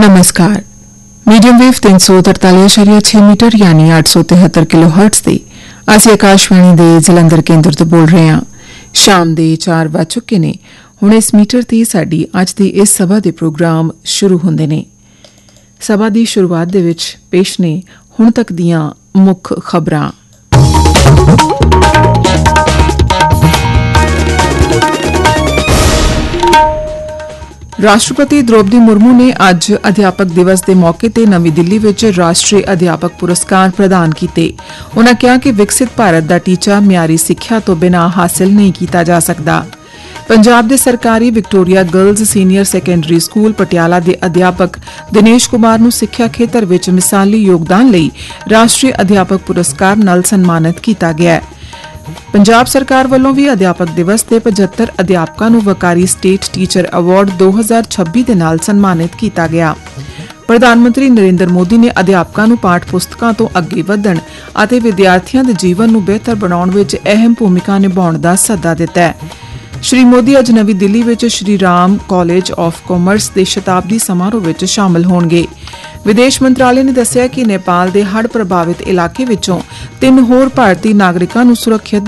नमस्कार। Medium wave 343.6 metre यानी 873 kilohertz ਦੇ ਅਸੀਂ ਆਕਾਸ਼ਵਾਣੀ ਦੇ ਜਲੰਧਰ ਕੇਂਦਰ ਤੋਂ ਬੋਲ ਰਹੇ ਹਾਂ। ਸ਼ਾਮ ਦੇ 4 ਵੱਜ ਚੁੱਕੇ ਨੇ। ਹੁਣ ਇਸ ਮੀਟਰ ਤੇ ਸਾਡੀ ਅੱਜ ਦੀ ਇਸ ਸਭਾ ਦੇ ਪ੍ਰੋਗਰਾਮ ਸ਼ੁਰੂ ਹੁੰਦੇ ਨੇ। ਸਭਾ ਦੀ ਸ਼ੁਰੂਆਤ ਦੇ ਵਿੱਚ ਪੇਸ਼ ਨੇ ਹੁਣ ਤੱਕ ਦੀਆਂ ਮੁੱਖ ਖਬਰਾਂ। ਰਾਸ਼ਟਰਪਤੀ ਦ੍ਰੋਪਦੀ ਮੁਰਮੂ ਨੇ ਅੱਜ ਅਧਿਆਪਕ ਦਿਵਸ ਦੇ ਮੌਕੇ ਤੇ ਨਵੀਂ ਦਿੱਲੀ ਵਿੱਚ ਰਾਸ਼ਟਰੀ ਅਧਿਆਪਕ ਪੁਰਸਕਾਰ ਪ੍ਰਦਾਨ ਕੀਤੇ। ਉਨ੍ਹਾਂ ਕਿਹਾ ਕਿ ਵਿਕਸਿਤ ਭਾਰਤ ਦਾ ਟੀਚਾ ਮਿਆਰੀ ਸਿੱਖਿਆ ਤੋਂ ਬਿਨਾਂ ਹਾਸਲ ਨਹੀਂ ਕੀਤਾ ਜਾ ਸਕਦਾ। ਪੰਜਾਬ ਦੇ ਸਰਕਾਰੀ Victoria girls senior secondary school Patiala ਦੇ ਅਧਿਆਪਕ ਦਿਨੇਸ਼ ਕੁਮਾਰ ਨੂੰ ਸਿੱਖਿਆ ਖੇਤਰ ਵਿੱਚ ਮਿਸਾਲੀ ਯੋਗਦਾਨ ਲਈ ਰਾਸ਼ਟਰੀ ਅਧਿਆਪਕ ਪੁਰਸਕਾਰ ਨਾਲ ਸਨਮਾਨਿਤ ਕੀਤਾ ਗਿਆ ਹੈ। ਪੰਜਾਬ ਸਰਕਾਰ ਵੱਲੋਂ ਵੀ ਅਧਿਆਪਕ ਦਿਵਸ ਤੇ 75 ਅਧਿਆਪਕਾਂ ਨੂੰ ਵਕਾਰੀ ਸਟੇਟ ਟੀਚਰ ਅਵਾਰਡ 2026 ਦੇ ਨਾਲ ਸਨਮਾਨਿਤ ਕੀਤਾ ਗਿਆ। ਪ੍ਰਧਾਨ ਮੰਤਰੀ ਨਰਿੰਦਰ ਮੋਦੀ ਨੇ ਅਧਿਆਪਕਾਂ ਨੂੰ ਪਾਠ ਪੁਸਤਕਾਂ ਤੋਂ ਅੱਗੇ ਵਧਣ ਅਤੇ ਵਿਦਿਆਰਥੀਆਂ ਦੇ ਜੀਵਨ ਨੂੰ ਬਿਹਤਰ ਬਣਾਉਣ ਵਿੱਚ ਅਹਿਮ ਭੂਮਿਕਾ ਨਿਭਾਉਣ ਦਾ ਸੱਦਾ ਦਿੱਤਾ ਹੈ। ਸ਼੍ਰੀ ਮੋਦੀ ਅੱਜ ਨਵੀਂ ਦਿੱਲੀ ਵਿੱਚ Shri Ram college of commerce ਦੇ ਸ਼ਤਾਬਦੀ ਸਮਾਰੋਹ ਵਿੱਚ ਸ਼ਾਮਲ ਹੋਣਗੇ। ਵਿਦੇਸ਼ ਮੰਤਰਾਲੇ ਨੇ ਦੱਸਿਆ ਕਿ ਨੇਪਾਲ ਦੇ ਹੜ੍ਹ ਪ੍ਰਭਾਵਿਤ ਇਲਾਕੇ ਵਿੱਚੋਂ 3 ਹੋਰ ਭਾਰਤੀ ਨਾਗਰਿਕਾਂ ਨੂੰ ਸੁਰੱਖਿਅਤ